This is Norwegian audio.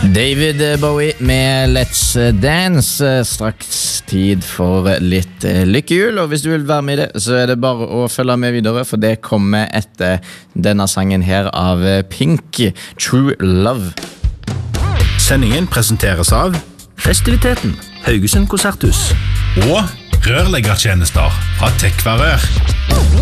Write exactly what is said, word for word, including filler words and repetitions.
David Bowie med Let's Dance. Straks tid for litt lykkehjul, og hvis du vil være med i det, så er det bare å følge med videre, for det kommer etter denne sangen her av Pink, True Love. Sendingen presenteres av Festiviteten, Haugesund Konserthus og rørleggertjenester fra Tekvarør.